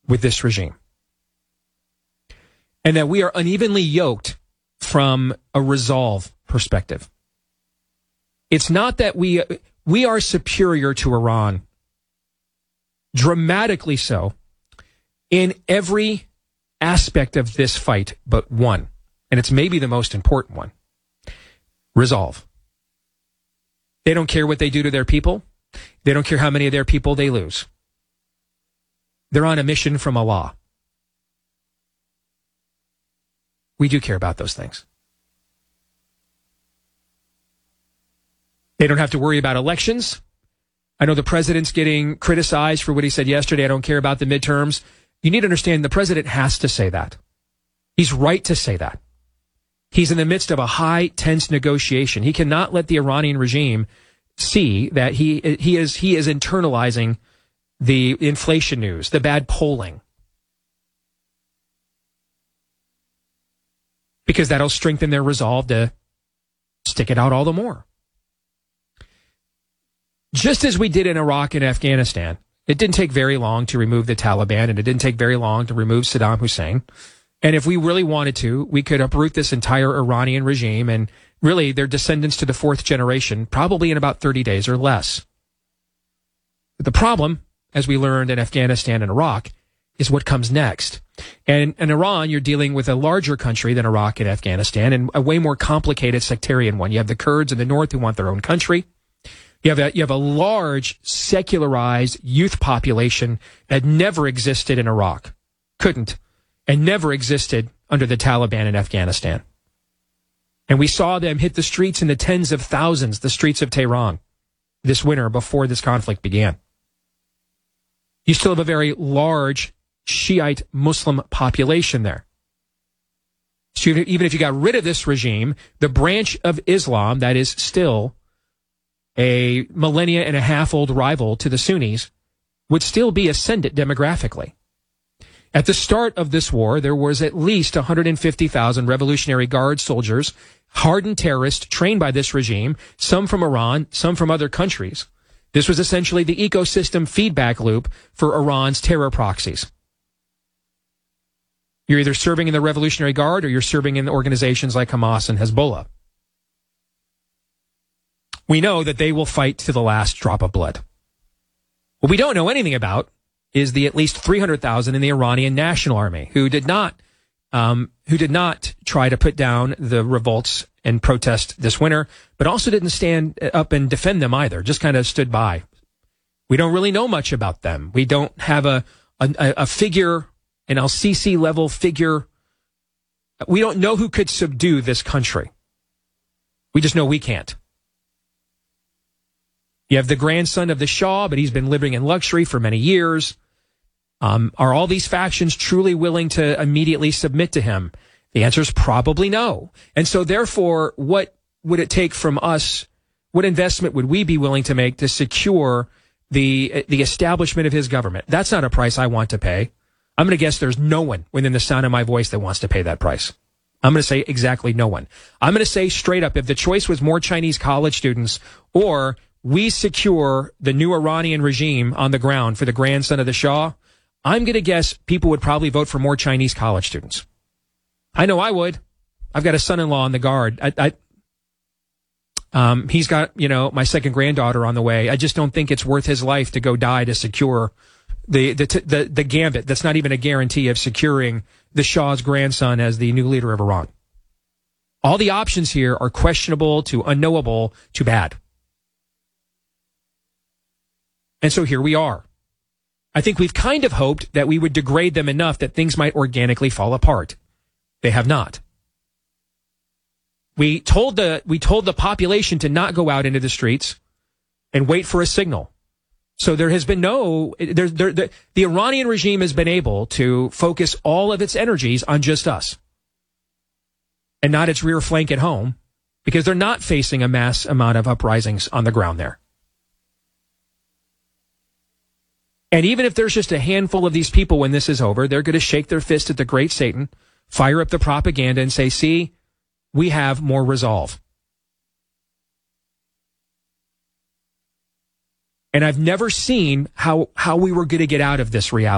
with this regime. And that we are unevenly yoked from a resolve perspective. It's not that we are superior to Iran, dramatically so, in every aspect of this fight but one, and it's maybe the most important one: resolve. They don't care what they do to their people. They don't care how many of their people they lose. They're on a mission from Allah. We do care about those things. They don't have to worry about elections. I know the president's getting criticized for what he said yesterday. I don't care about the midterms. You need to understand the president has to say that. He's right to say that. He's in the midst of a high, tense negotiation. He cannot let the Iranian regime see that he is internalizing the inflation news, the bad polling, because that'll strengthen their resolve to stick it out all the more. Just as we did in Iraq and Afghanistan, it didn't take very long to remove the Taliban, and it didn't take very long to remove Saddam Hussein. And if we really wanted to, we could uproot this entire Iranian regime and really their descendants to the fourth generation, probably in about 30 days or less. But the problem, as we learned in Afghanistan and Iraq, is what comes next. And in Iran, you're dealing with a larger country than Iraq and Afghanistan, and a way more complicated sectarian one. You have the Kurds in the north who want their own country. You have a large secularized youth population that never existed in Iraq, couldn't, and never existed under the Taliban in Afghanistan. And we saw them hit the streets in the tens of thousands, the streets of Tehran, this winter before this conflict began. You still have a very large Shiite Muslim population there. So even if you got rid of this regime, the branch of Islam that is still a millennia and a half old rival to the Sunnis would still be ascendant demographically. At the start of this war, there was at least 150,000 Revolutionary Guard soldiers, hardened terrorists trained by this regime, some from Iran, some from other countries. This was essentially the ecosystem feedback loop for Iran's terror proxies. You're either serving in the Revolutionary Guard or you're serving in organizations like Hamas and Hezbollah. We know that they will fight to the last drop of blood. What we don't know anything about is the at least 300,000 in the Iranian National Army who did not try to put down the revolts and protest this winter, but also didn't stand up and defend them either, just kind of stood by. We don't really know much about them. We don't have a figure, an al-Sisi level figure. We don't know who could subdue this country. We just know we can't. You have the grandson of the Shah, but he's been living in luxury for many years. Are all these factions truly willing to immediately submit to him? The answer is probably no. And so therefore, what would it take from us? What investment would we be willing to make to secure the establishment of his government? That's not a price I want to pay. I'm going to guess there's no one within the sound of my voice that wants to pay that price. I'm going to say exactly no one. I'm going to say straight up, if the choice was more Chinese college students or we secure the new Iranian regime on the ground for the grandson of the Shah, I'm going to guess people would probably vote for more Chinese college students. I know I would. I've got a son-in-law in the Guard. He's got, my second granddaughter on the way. I just don't think it's worth his life to go die to secure the gambit. That's not even a guarantee of securing the Shah's grandson as the new leader of Iran. All the options here are questionable to unknowable to bad. And so here we are. I think we've kind of hoped that we would degrade them enough that things might organically fall apart. They have not. We told the population to not go out into the streets and wait for a signal. So there has been the Iranian regime has been able to focus all of its energies on just us and not its rear flank at home, because they're not facing a mass amount of uprisings on the ground there. And even if there's just a handful of these people when this is over, they're going to shake their fist at the great Satan, fire up the propaganda and say, see, we have more resolve. And I've never seen how we were going to get out of this reality.